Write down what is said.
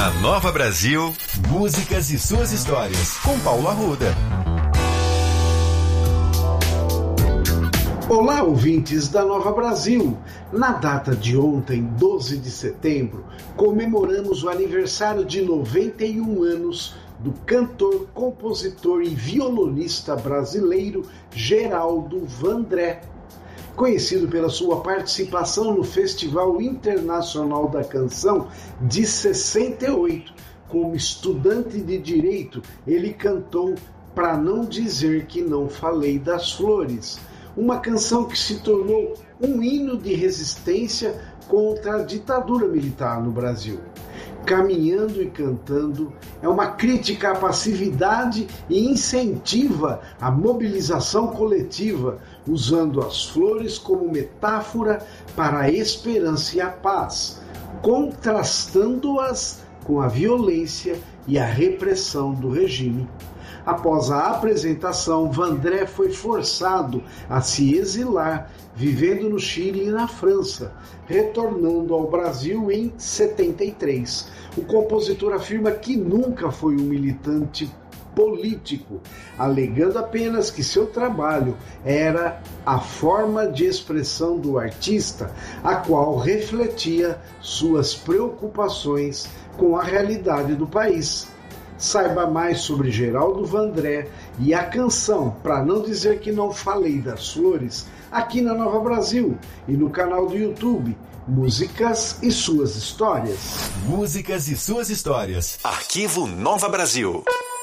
Na Nova Brasil, músicas e suas histórias, com Paulo Arruda. Olá, ouvintes da Nova Brasil! Na data de ontem, 12 de setembro, comemoramos o aniversário de 91 anos do cantor, compositor e violonista brasileiro Geraldo Vandré, conhecido pela sua participação no Festival Internacional da Canção de 68. Como estudante de Direito, ele cantou Pra Não Dizer Que Não Falei das Flores, uma canção que se tornou um hino de resistência contra a ditadura militar no Brasil. Caminhando e Cantando é uma crítica à passividade e incentiva a mobilização coletiva, usando as flores como metáfora para a esperança e a paz, contrastando-as com a violência e a repressão do regime. Após a apresentação, Vandré foi forçado a se exilar, vivendo no Chile e na França, retornando ao Brasil em 73. O compositor afirma que nunca foi um militante político, alegando apenas que seu trabalho era a forma de expressão do artista, a qual refletia suas preocupações com a realidade do país. Saiba mais sobre Geraldo Vandré e a canção Pra Não Dizer Que Não Falei das Flores aqui na Nova Brasil e no canal do YouTube Músicas e Suas Histórias. Músicas e suas histórias. Arquivo Nova Brasil.